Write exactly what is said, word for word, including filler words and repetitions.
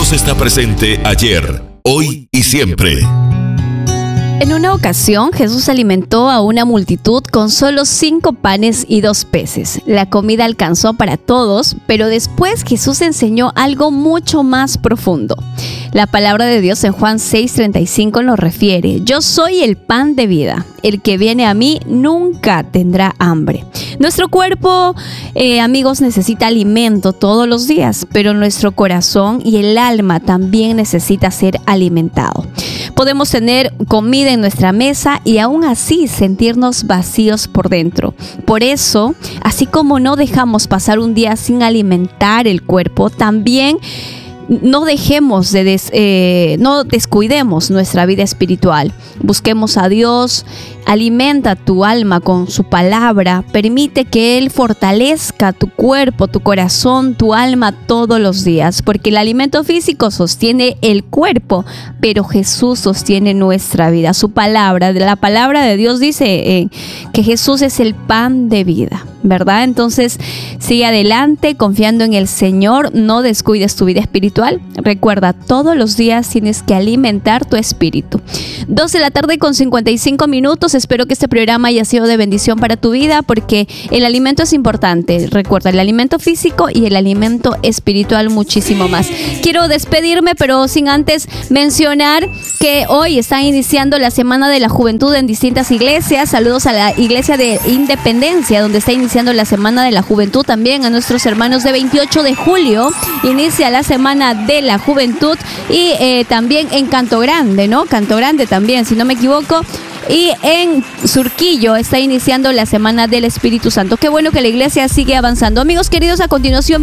Jesús está presente ayer, hoy y siempre. En una ocasión, Jesús alimentó a una multitud con solo cinco panes y dos peces. La comida alcanzó para todos, pero después Jesús enseñó algo mucho más profundo. La palabra de Dios en Juan seis treinta y cinco nos refiere: yo soy el pan de vida. El que viene a mí nunca tendrá hambre. Nuestro cuerpo, eh, amigos, necesita alimento todos los días, pero nuestro corazón y el alma también necesita ser alimentado. Podemos tener comida en nuestra mesa y aún así sentirnos vacíos por dentro. Por eso, así como no dejamos pasar un día sin alimentar el cuerpo, también no dejemos de des, eh, no descuidemos nuestra vida espiritual. Busquemos a Dios, alimenta tu alma con su palabra, permite que Él fortalezca tu cuerpo, tu corazón, tu alma todos los días, porque el alimento físico sostiene el cuerpo, pero Jesús sostiene nuestra vida. Su palabra, la palabra de Dios dice eh, que Jesús es el pan de vida, ¿verdad? Entonces, sigue adelante confiando en el Señor, no descuides tu vida espiritual. Recuerda, todos los días tienes que alimentar tu espíritu. dos de la tarde con cincuenta y cinco minutos. Espero que este programa haya sido de bendición para tu vida, porque el alimento es importante. Recuerda, el alimento físico y el alimento espiritual muchísimo más. Quiero despedirme, pero sin antes mencionar que hoy está iniciando la Semana de la Juventud en distintas iglesias. Saludos a la Iglesia de Independencia, donde está iniciando la Semana de la Juventud. También a nuestros hermanos de veintiocho de julio inicia la Semana de la Juventud, y eh, también en Canto Grande, ¿no? Canto Grande también, si no me equivoco. Y en Surquillo está iniciando la Semana del Espíritu Santo. Qué bueno que la iglesia sigue avanzando. Amigos queridos, a continuación